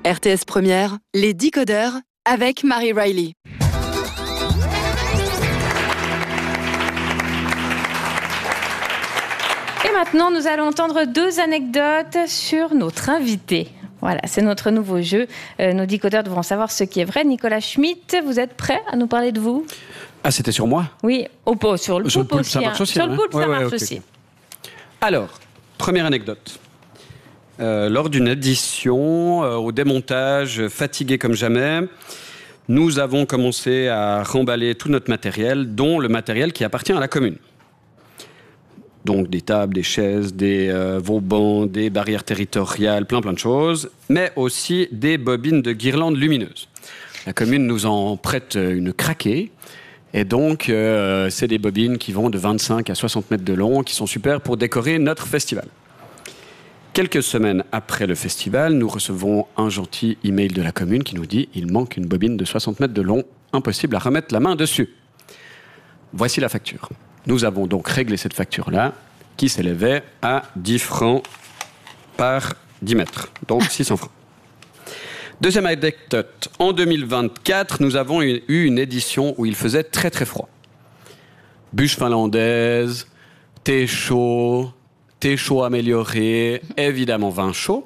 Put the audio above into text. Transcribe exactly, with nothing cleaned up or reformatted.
R T S Première, les décodeurs avec Marie Riley. Et maintenant, nous allons entendre deux anecdotes sur notre invité. Voilà, c'est notre nouveau jeu. Euh, nos décodeurs devront savoir ce qui est vrai. Nicolas Schmitt, vous êtes prêt à nous parler de vous ? Ah, c'était sur moi ? Oui, au pot, sur le Sur le poulpe poulpe, ça aussi. marche hein. aussi, Sur le ouais. poulpe, ça Ouais, ouais, marche ok, aussi. ok. Alors, première anecdote. Euh, lors d'une édition, euh, au démontage, fatigué comme jamais, nous avons commencé à remballer tout notre matériel, dont le matériel qui appartient à la commune. Donc des tables, des chaises, des euh, vauban, des barrières territoriales, plein plein de choses, mais aussi des bobines de guirlandes lumineuses. La commune nous en prête une craquée, et donc euh, c'est des bobines qui vont de vingt-cinq à soixante mètres de long, qui sont super pour décorer notre festival. Quelques semaines après le festival, nous recevons un gentil email de la commune qui nous dit « Il manque une bobine de soixante mètres de long, impossible à remettre la main dessus. » Voici la facture. Nous avons donc réglé cette facture-là, qui s'élevait à dix francs par dix mètres, donc six cents francs. Deuxième anecdote. En deux mille vingt-quatre, nous avons eu une édition où il faisait très très froid. Bûche finlandaise, thé chaud... thé chaud amélioré, évidemment vin chaud.